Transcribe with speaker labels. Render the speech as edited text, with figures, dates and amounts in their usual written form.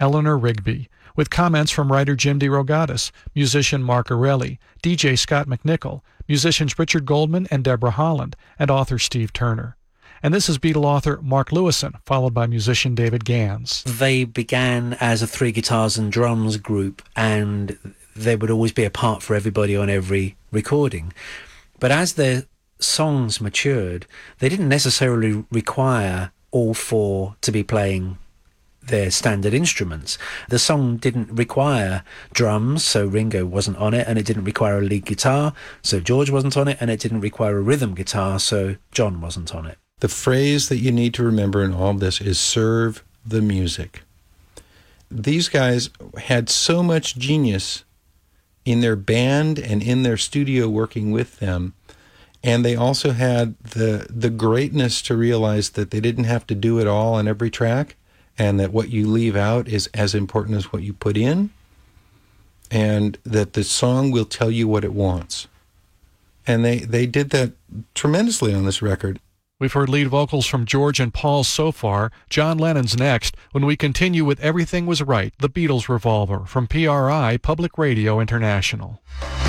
Speaker 1: Eleanor Rigby, with comments from writer Jim DeRogatis, musician Mark Arelli, DJ Scott McNichol, musicians Richard Goldman and Deborah Holland, and author Steve Turner. And this is Beatle author Mark Lewison, followed by musician David Gans.
Speaker 2: They began as a 3 guitars and drums group, and there would always be a part for everybody on every recording. But as their songs matured, they didn't necessarily require all 4 to be playing their standard instruments. The song didn't require drums, so Ringo wasn't on it, and it didn't require a lead guitar, so George wasn't on it, and it didn't require a rhythm guitar, so John wasn't on it.
Speaker 3: The phrase that you need to remember in all of this is serve the music. These guys had so much genius in their band and in their studio working with them, and they also had the greatness to realize that they didn't have to do it all on every track, and that what you leave out is as important as what you put in, and that the song will tell you what it wants. And they did that tremendously on this record.
Speaker 1: We've heard lead vocals from George and Paul so far. John Lennon's next, when we continue with Everything Was Right, The Beatles Revolver, from PRI, Public Radio International.